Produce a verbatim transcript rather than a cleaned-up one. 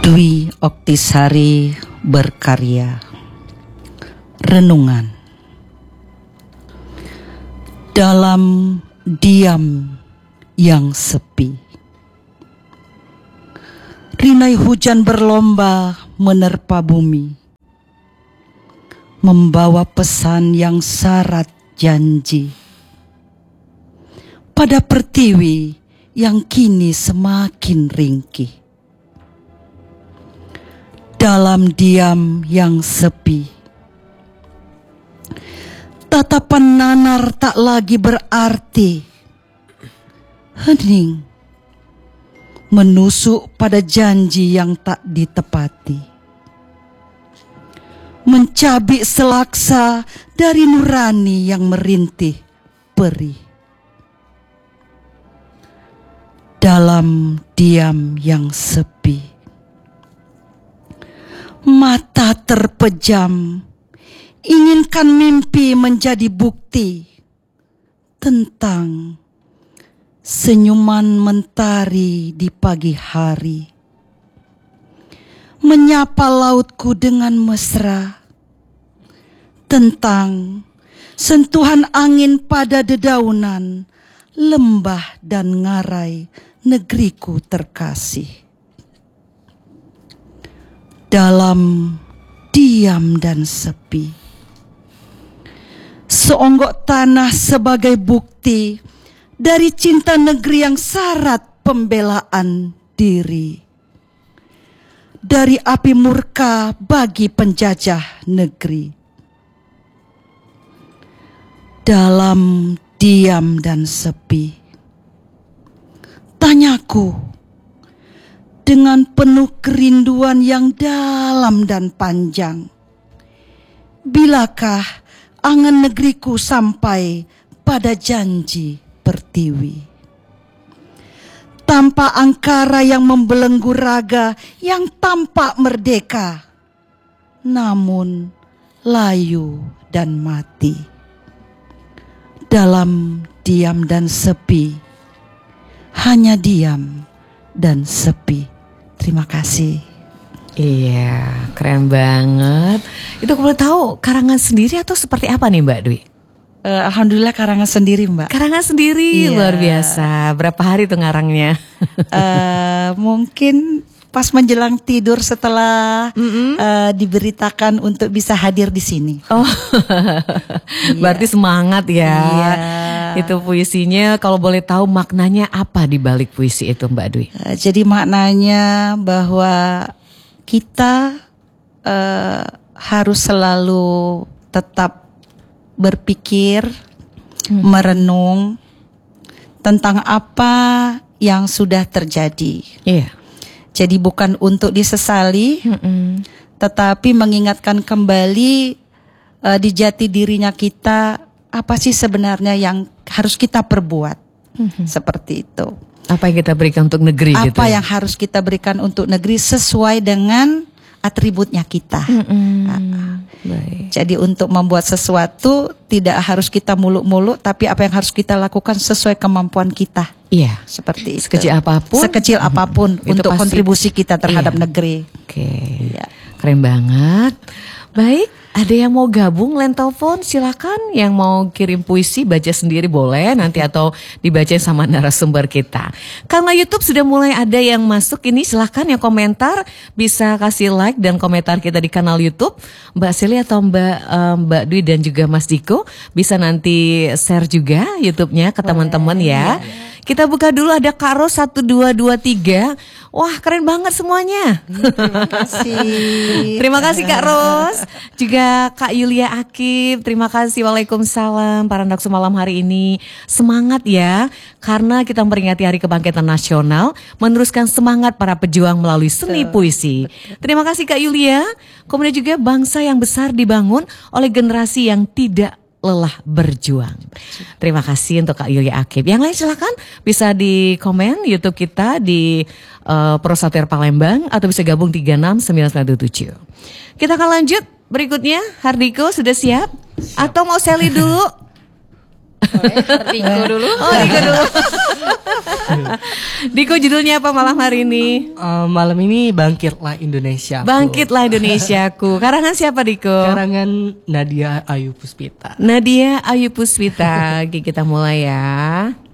Dwi Oktisari berkarya. Renungan. Dalam diam yang sepi, rinai hujan berlomba menerpa bumi, membawa pesan yang syarat janji pada pertiwi yang kini semakin ringkih. Dalam diam yang sepi, tatapan nanar tak lagi berarti. Hening menusuk pada janji yang tak ditepati, mencabik selaksa dari nurani yang merintih perih. Dalam diam yang sepi, mata terpejam, inginkan mimpi menjadi bukti tentang senyuman mentari di pagi hari, menyapa lautku dengan mesra, tentang sentuhan angin pada dedaunan lembah dan ngarai negeriku terkasih. Dalam diam dan sepi, seonggok tanah sebagai bukti dari cinta negeri yang syarat pembelaan diri, dari api murka bagi penjajah negeri. Dalam diam dan sepi, tanyaku dengan penuh kerinduan yang dalam dan panjang, bilakah angan negeriku sampai pada janji pertiwi? Tanpa angkara yang membelenggu raga yang tampak merdeka, namun layu dan mati. Dalam diam dan sepi, hanya diam dan sepi. Terima kasih. Iya, keren banget. Itu boleh tahu karangan sendiri atau seperti apa nih Mbak Dwi? Uh, Alhamdulillah karangan sendiri Mbak. Karangan sendiri, iya. Luar biasa. Berapa hari tuh ngarangnya? uh, mungkin pas menjelang tidur setelah uh, diberitakan untuk bisa hadir di sini. Oh, berarti semangat ya. Iya. Itu puisinya, kalau boleh tahu maknanya apa di balik puisi itu Mbak Dwi? Uh, jadi maknanya bahwa kita uh, harus selalu tetap berpikir, hmm. merenung tentang apa yang sudah terjadi. Iya. Jadi bukan untuk disesali, hmm. tetapi mengingatkan kembali uh, di jati dirinya kita, apa sih sebenarnya yang harus kita perbuat, mm-hmm. seperti itu. Apa yang kita berikan untuk negeri? Apa gitu ya? yang harus kita berikan untuk negeri sesuai dengan atributnya kita. Mm-hmm. Nah, baik. Jadi untuk membuat sesuatu tidak harus kita muluk-muluk, tapi apa yang harus kita lakukan sesuai kemampuan kita. Iya. Seperti itu. Sekecil apapun. Sekecil apapun mm-hmm. untuk kontribusi kita terhadap iya. negeri. Oke. Okay. Iya. Keren banget. Baik. Ada yang mau gabung line telepon silakan, yang mau kirim puisi baca sendiri boleh nanti atau dibacain sama narasumber kita. Karena YouTube sudah mulai ada yang masuk ini, silakan yang komentar bisa kasih like dan komentar kita di kanal YouTube. Mbak Seli atau Mbak um, Mbak Dwi dan juga Mas Diko bisa nanti share juga YouTube-nya ke teman-teman ya. Iya. Kita buka dulu, ada Kak Ros satu dua dua tiga. Wah, keren banget semuanya. Terima kasih. Terima kasih Kak Ros. Juga Kak Yulia Akib, terima kasih. Waalaikumsalam. Parandak semalam hari ini semangat ya, karena kita memperingati Hari Kebangkitan Nasional, meneruskan semangat para pejuang melalui seni puisi. Terima kasih Kak Yulia. Kemudian juga bangsa yang besar dibangun oleh generasi yang tidak lelah berjuang. Terima kasih untuk Kak Yulia Akib. Yang lain silakan bisa di komen YouTube kita di uh, Prosatir Palembang atau bisa gabung tiga enam sembilan sembilan tujuh. Kita akan lanjut berikutnya. Hardiko sudah siap? Siap. Atau mau Sally dulu? Boleh, Hardiko dulu. Oh, Hardiko dulu. Diko, judulnya apa malam hari ini? Uh, malam ini Bangkitlah Indonesia. Bangkitlah Indonesiaku. Karangan siapa, Diko? Karangan Nadia Ayu Puspita. Nadia Ayu Puspita. Oke, kita mulai ya.